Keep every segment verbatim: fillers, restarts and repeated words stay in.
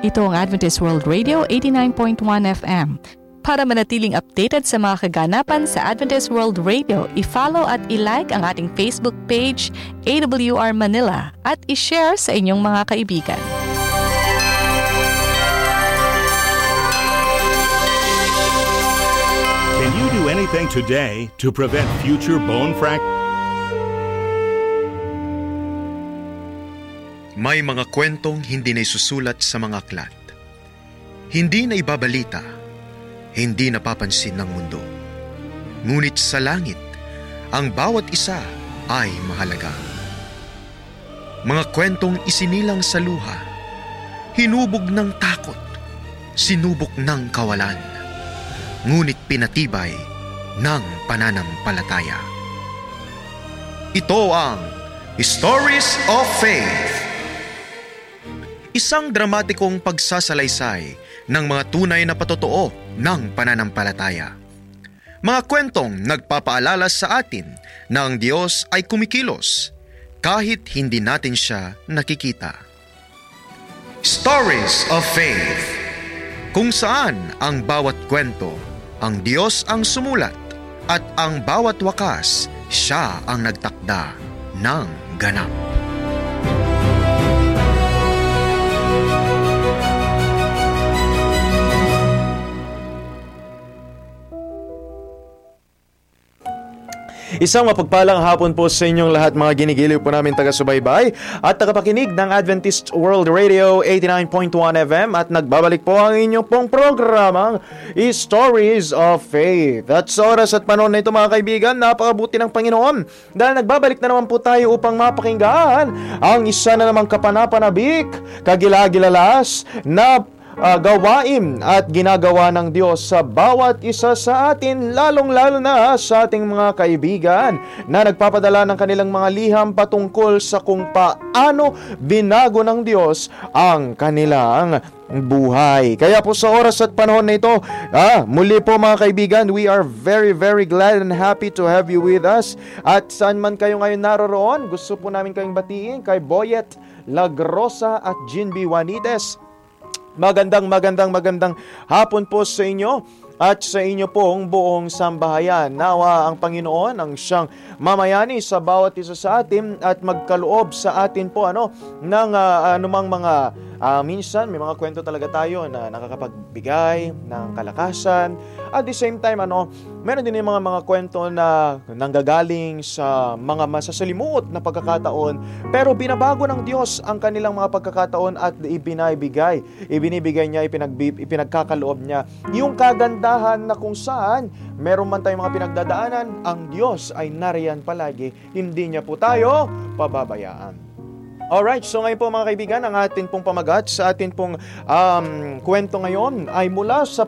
Ito ang Adventist World Radio eighty-nine point one F M. Para manatiling updated sa mga kaganapan sa Adventist World Radio, i-follow at i-like ang ating Facebook page, A W R Manila, at i-share sa inyong mga kaibigan. Can you do anything today to prevent future bone fractures? May mga kwentong hindi na isusulat sa mga aklat. Hindi na ibabalita, hindi napapansin ng mundo. Ngunit sa langit, ang bawat isa ay mahalaga. Mga kwentong isinilang sa luha, hinubog ng takot, sinubok ng kawalan, ngunit pinatibay ng pananampalataya. Ito ang Stories of Faith. Isang dramatikong pagsasalaysay ng mga tunay na patotoo ng pananampalataya. Mga kwentong nagpapaalala sa atin na ang Diyos ay kumikilos kahit hindi natin siya nakikita. Stories of Faith, kung saan ang bawat kwento, ang Diyos ang sumulat at ang bawat wakas, siya ang nagtakda ng ganap. Isang mapagpalang hapon po sa inyong lahat, mga ginigiliw po namin taga-subaybay at tagapakinig ng Adventist World Radio eighty-nine point one F M, at nagbabalik po ang inyong pong programang Stories of Faith. At sa oras at panahon na ito, mga kaibigan, napakabuti ng Panginoon dahil nagbabalik na naman po tayo upang mapakinggan ang isa na namang kapanapanabik, kagilagilalas na Uh, gawain at ginagawa ng Diyos sa bawat isa sa atin, lalong-lalo na sa ating mga kaibigan na nagpapadala ng kanilang mga liham patungkol sa kung paano binago ng Diyos ang kanilang buhay. Kaya po sa oras at panahon na ito, ah, muli po mga kaibigan, we are very very glad and happy to have you with us. At saan man kayo ngayon naroroon, gusto po namin kayong batiin kay Boyet Lagrosa at Jean B. Juanides. Magandang magandang magandang hapon po sa inyo at sa inyo pong buong sambahayan. Nawa ang Panginoon ang siyang mamayani sa bawat isa sa atin at magkaloob sa atin po ano ng uh, anumang mga uh, minsan may mga kwento talaga tayo na nakakapagbigay ng kalakasan. At the same time ano, meron din yung mga mga kwento na nanggagaling sa mga masasalimuot na pagkakataon, pero binabago ng Diyos ang kanilang mga pagkakataon at ibinibigay. Ibinibigay niya, ipinag, ipinagkakaloob niya yung kagandahan na kung saan meron man tayong mga pinagdadaanan, ang Diyos ay nariyan palagi. Hindi niya po tayo pababayaan. Alright, so ngayon po mga kaibigan, ang atin pong pamagat sa atin pong um, kwento ngayon ay mula sa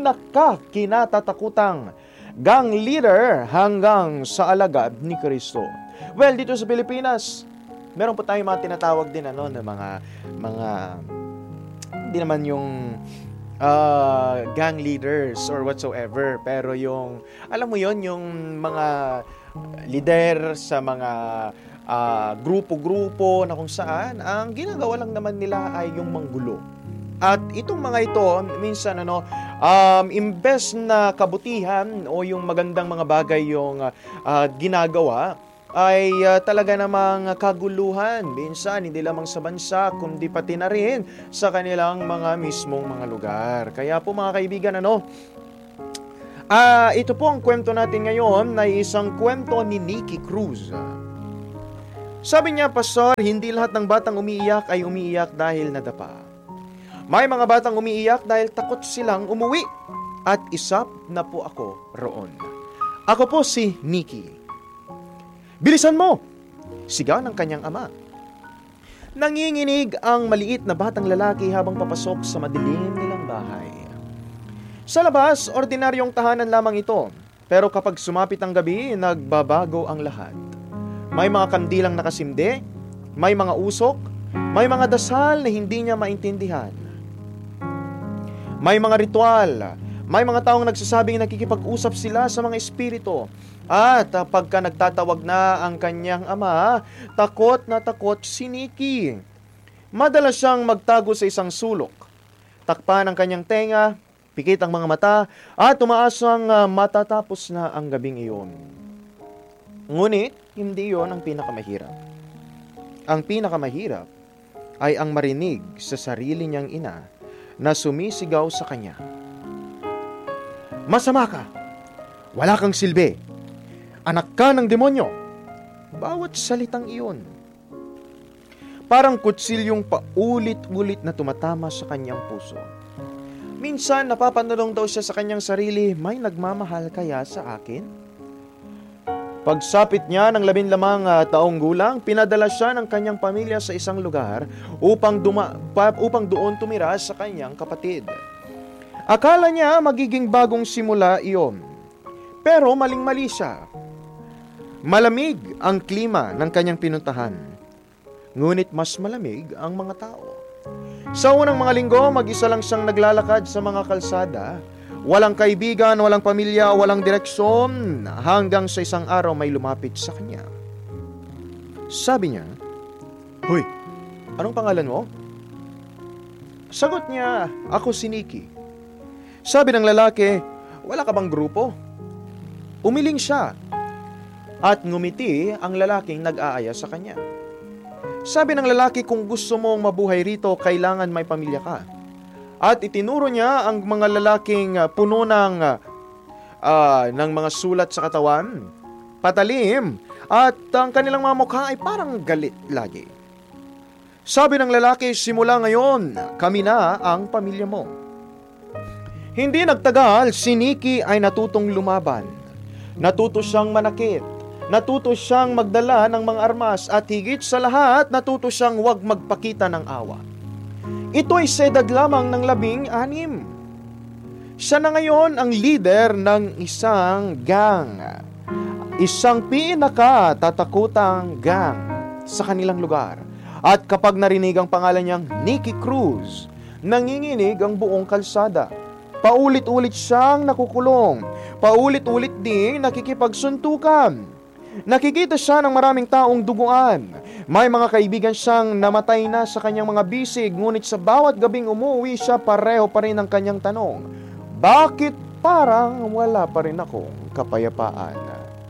pinaka-kinatatakutang gang leader hanggang sa alagad ni Kristo. Well, dito sa Pilipinas, meron po tayong mga tinatawag din ano, na mga, mga, hindi naman yung uh, gang leaders or whatsoever, pero yung, alam mo yon, yung mga leader sa mga Uh, grupo-grupo na kung saan ang ginagawa lang naman nila ay yung manggulo. At itong mga ito, minsan ano, um, imbes na kabutihan o yung magandang mga bagay yung uh, ginagawa, ay uh, talaga namang kaguluhan. Minsan, hindi lamang sa bansa, kundi pati na rin sa kanilang mga mismong mga lugar. Kaya po mga kaibigan, ano, uh, ito po ang kwento natin ngayon ay isang kwento ni Nicky Cruz. Sabi niya, Pastor, hindi lahat ng batang umiiyak ay umiiyak dahil nadapa. May mga batang umiiyak dahil takot silang umuwi. At isa na po ako roon. Ako po si Nicky. Bilisan mo! Sigaw ng kanyang ama. Nanginginig ang maliit na batang lalaki habang papasok sa madilim nilang bahay. Sa labas, ordinaryong tahanan lamang ito. Pero kapag sumapit ang gabi, nagbabago ang lahat. May mga kandilang nakasimde, may mga usok, may mga dasal na hindi niya maintindihan. May mga ritual, may mga taong nagsasabing nakikipag-usap sila sa mga espiritu. At pagka nagtatawag na ang kanyang ama, takot na takot si Nicky. Madalas siyang magtago sa isang sulok. takpan ang kanyang tenga, pikit ang mga mata, at tumaasang uh, matatapos na ang gabing iyon. Ngunit, hindi iyon ang pinakamahirap. Ang pinakamahirap ay ang marinig sa sarili niyang ina na sumisigaw sa kanya. Masama ka! Wala kang silbi! Anak ka ng demonyo! Bawat salitang iyon, parang kutsilyong paulit-ulit na tumatama sa kanyang puso. Minsan, napapanalong daw siya sa kanyang sarili, may nagmamahal kaya sa akin? Pagsapit niya ng labinlamang uh, taong gulang, pinadala siya ng kanyang pamilya sa isang lugar upang, duma, pa, upang doon tumira sa kanyang kapatid. Akala niya magiging bagong simula iyon, pero maling-mali siya. Malamig ang klima ng kanyang pinuntahan, ngunit mas malamig ang mga tao. Sa unang mga linggo, mag-isa lang siyang naglalakad sa mga kalsada. Walang kaibigan, walang pamilya, walang direksyon, hanggang sa isang araw may lumapit sa kanya. Sabi niya, "Hoy, anong pangalan mo?" Sagot niya, "Ako si Nikki." Sabi ng lalaki, "Wala ka bang grupo?" Umiling siya at ngumiti ang lalaking nag-aaya sa kanya. Sabi ng lalaki, "Kung gusto mong mabuhay rito, kailangan may pamilya ka." At itinuro niya ang mga lalaking puno ng, uh, ng mga sulat sa katawan, patalim, at ang kanilang mga mukha ay parang galit lagi. Sabi ng lalaki, "Simula ngayon, kami na ang pamilya mo." Hindi nagtagal, si Nikki ay natutong lumaban. Natuto siyang manakit. Natuto siyang magdala ng mga armas at higit sa lahat, natuto siyang huwag magpakita ng awa. Ito ay sa edad lamang ng labing anim. Siya na ngayon ang leader ng isang gang. Isang pinakatatakutang gang sa kanilang lugar. At kapag narinig ang pangalan niyang Nikki Cruz, nanginginig ang buong kalsada. Paulit-ulit siyang nakukulong. Paulit-ulit ding nakikipagsuntukan. Nakikita siya ng maraming taong duguan. May mga kaibigan siyang namatay na sa kanyang mga bisig, ngunit sa bawat gabing umuwi siya, pareho pa rin ang kanyang tanong, bakit parang wala pa rin akong kapayapaan?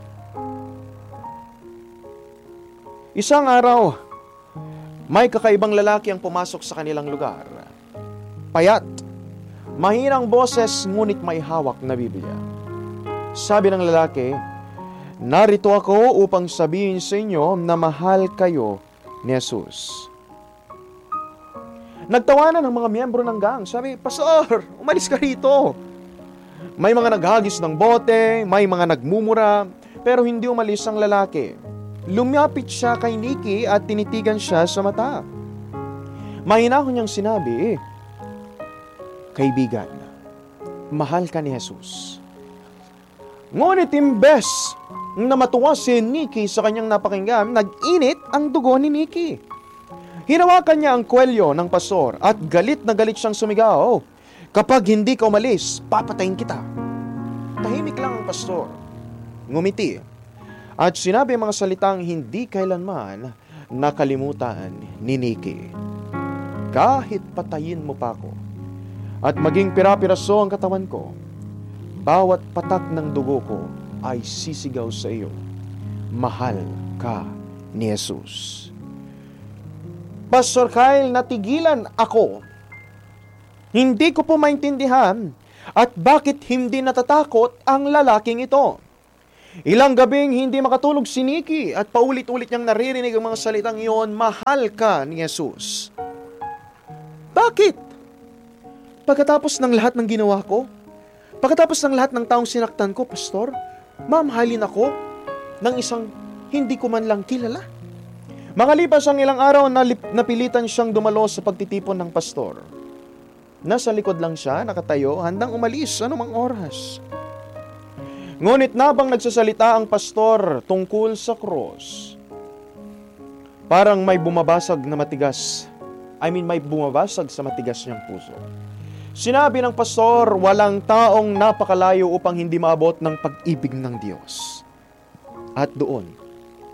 Isang araw, may kakaibang lalaki ang pumasok sa kanilang lugar. Payat, mahinang boses, ngunit may hawak na Biblia. Sabi ng lalaki, "Narito ako upang sabihin sa inyo na mahal kayo ni Jesus." Nagtawanan ng mga miyembro ng gang. Sabi, "Pastor, umalis ka rito." May mga naghagis ng bote, may mga nagmumura, pero hindi umalis ang lalaki. Lumapit siya kay Nikki at tinitigan siya sa mata. Mahinahon niyang sinabi, "Kaibigan, mahal ka ni Jesus." Ngunit imbes na matuwa si Nikki sa kanyang napakinggan, nag-init ang dugo ni Nikki. Hinawakan niya ang kwelyo ng pastor at galit na galit siyang sumigaw, "Kapag hindi ka umalis, papatayin kita." Tahimik lang ang pastor. Ngumiti at sinabi ang mga salitang hindi kailanman nakalimutan ni Nikki. "Kahit patayin mo pa ako at maging pira-piraso ang katawan ko, bawat patak ng dugo ko ay sisigaw sa iyo, mahal ka ni Jesus." Pastor Kyle, natigilan ako. Hindi ko po maintindihan at bakit hindi natatakot ang lalaking ito. Ilang gabing hindi makatulog si Nikki at paulit-ulit niyang naririnig ang mga salitang iyon, mahal ka ni Jesus. Bakit? Pagkatapos ng lahat ng ginawa ko, pagkatapos ng lahat ng taong sinaktan ko, Pastor, mamahalin ako ng isang hindi ko man lang kilala. Makalipas ang ilang araw, napilitan siyang dumalo sa pagtitipon ng pastor. Nasa likod lang siya, nakatayo, handang umalis anumang oras. Ngunit nabang nagsasalita ang pastor tungkol sa cross, parang may bumabasag na matigas, I mean may bumabasag sa matigas niyang puso. Sinabi ng pastor, walang taong napakalayo upang hindi maabot ng pag-ibig ng Diyos. At doon,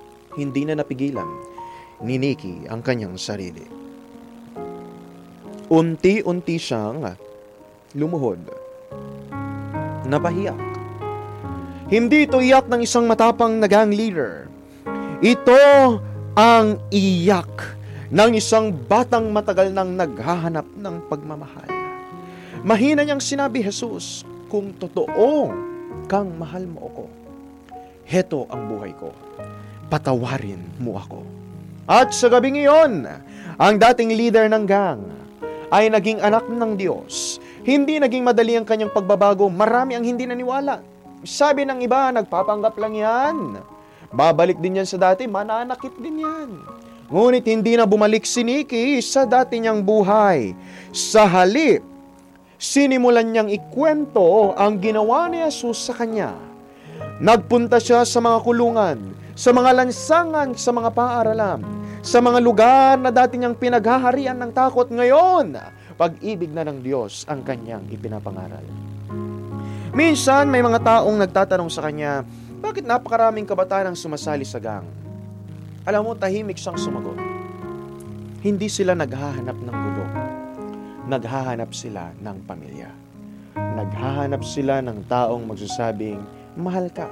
hindi na napigilan ni Nikki ang kanyang sarili. unti-unti siyang lumuhod. Napahiyak. Hindi ito iyak ng isang matapang na gang leader. Ito ang iyak ng isang batang matagal nang naghahanap ng pagmamahal. Mahina niyang sinabi, Jesus, kung totoo kang mahal mo ako, heto ang buhay ko. Patawarin mo ako. At sa gabing iyon, ang dating leader ng gang ay naging anak ng Diyos. Hindi naging madali ang kanyang pagbabago. Marami ang hindi naniwala. Sabi ng iba, nagpapanggap lang yan. Babalik din yan sa dati, mananakit din yan. Ngunit hindi na bumalik si Nikki sa dati niyang buhay. Sa halip, sinimulan niyang ikwento ang ginawa ni Jesus sa kanya. Nagpunta siya sa mga kulungan, sa mga lansangan, sa mga paaralan, sa mga lugar na dati niyang pinaghaharian ng takot. Ngayon, pag-ibig na ng Diyos ang kanyang ipinapangaral. Minsan, may mga taong nagtatanong sa kanya, bakit napakaraming kabataan ang sumasali sa gang? Alam mo, tahimik siyang sumagot. Hindi sila naghahanap ng gulo. Naghahanap sila ng pamilya. Naghahanap sila ng taong magsasabing, mahal ka.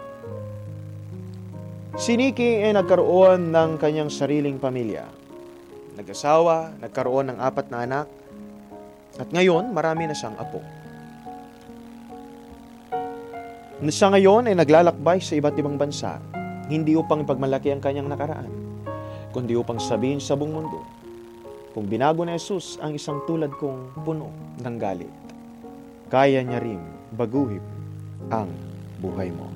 Si Nikki ay nagkaroon ng kanyang sariling pamilya. Nag-asawa, nagkaroon ng apat na anak, at ngayon marami na siyang apo. Siya ngayon ay naglalakbay sa iba't ibang bansa, hindi upang ipagmalaki ang kanyang nakaraan, kundi upang sabihin sa buong mundo, kung binago ni Jesus ang isang tulad kong puno ng galit, kaya niya rin baguhin ang buhay mo.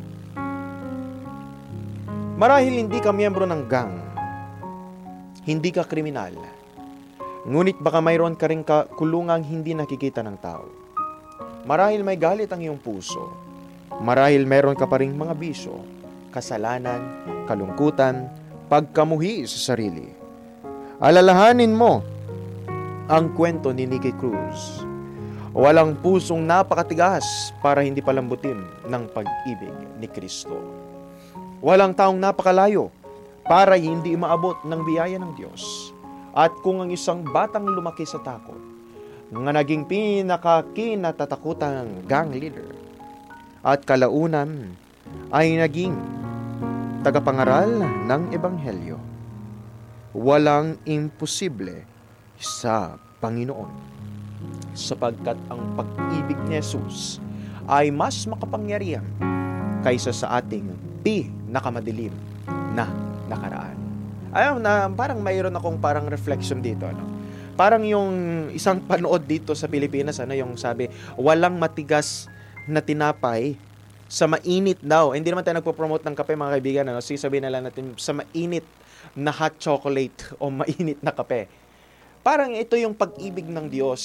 Marahil hindi ka miyembro ng gang, hindi ka kriminal, ngunit baka mayroon ka rin kulungang hindi nakikita ng tao. Marahil may galit ang iyong puso, marahil meron ka pa ring mga bisyo, kasalanan, kalungkutan, pagkamuhi sa sarili. Alalahanin mo ang kwento ni Nikki Cruz. Walang pusong napakatigas para hindi palambutin ng pag-ibig ni Kristo. Walang taong napakalayo para hindi maabot ng biyaya ng Diyos. At kung ang isang batang lumaki sa takot, nga naging pinakakinatatakutang gang leader, at kalaunan ay naging tagapangaral ng Ebanghelyo, walang imposible sa Panginoon, sapagkat ang pag-ibig ni Jesus ay mas makapangyarihan kaysa sa ating pinakamadilim na nakaraan. Ayaw na parang mayroon akong parang reflection dito, ano? Parang yung isang panood dito sa Pilipinas, ano, yung sabi, walang matigas na tinapay sa mainit daw. Hindi naman tayo nagpo-promote ng kape, mga kaibigan, ano? Sabihin na lang natin sa mainit na hot chocolate o mainit na kape. Parang ito yung pag-ibig ng Diyos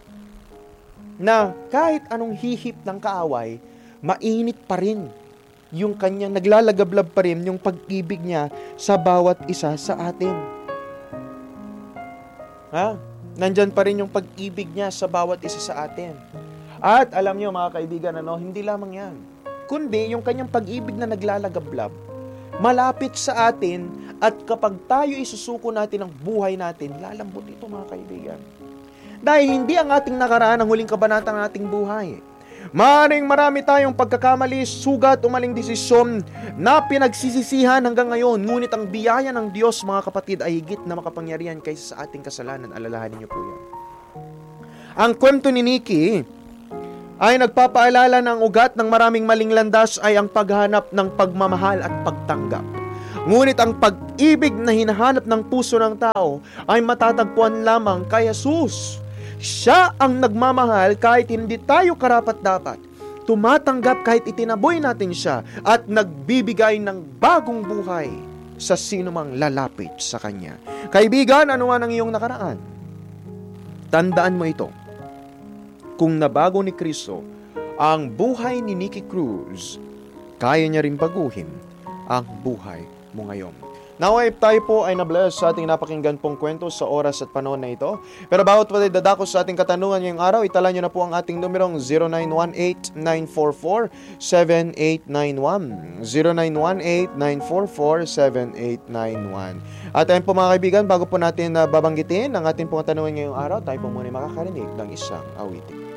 na kahit anong hihip ng kaaway, mainit pa rin yung kanyang, naglalagablab pa rin yung pag-ibig niya sa bawat isa sa atin. Ha? Nandyan pa rin yung pag-ibig niya sa bawat isa sa atin. At alam niyo, mga kaibigan, ano, hindi lamang yan, kundi yung kanyang pag-ibig na naglalagablab, malapit sa atin, at kapag tayo isusuko natin ang buhay natin, lalambot ito, mga kaibigan. Dahil hindi ang ating nakaraan ang huling kabanata ng ating buhay. Maaaring marami tayong pagkakamali, sugat, umaling desisyon na pinagsisisihan hanggang ngayon. Ngunit ang biyaya ng Diyos, mga kapatid, ay higit na makapangyarihan kaysa sa ating kasalanan. Alalahanin niyo po yan. Ang kwento ni Nikki ay nagpapaalala ng ugat ng maraming maling landas ay ang paghanap ng pagmamahal at pagtanggap. Ngunit ang pag-ibig na hinahanap ng puso ng tao ay matatagpuan lamang kay Jesus. Siya ang nagmamahal kahit hindi tayo karapat-dapat. Tumatanggap kahit itinaboy natin siya at nagbibigay ng bagong buhay sa sinumang lalapit sa Kanya. Kaibigan, ano man ang iyong nakaraan? Tandaan mo ito. Kung nabago ni Kristo ang buhay ni Nikki Cruz, kaya niya rin baguhin ang buhay mo ngayon. Naway tayo po ay na-bless sa ating napakinggan pong kwento sa oras at panahon na ito. Pero bawat po tayo dadako sa ating katanungan ngayong araw, itala nyo na po ang ating numerong zero nine one eight, nine four four, seven eight nine one. zero nine one eight, nine four four, seven eight nine one. At ayun po mga kaibigan, bago po natin uh, babanggitin ang ating pong katanungan ngayong araw, tayo po muna makakarinig ng isang awitin.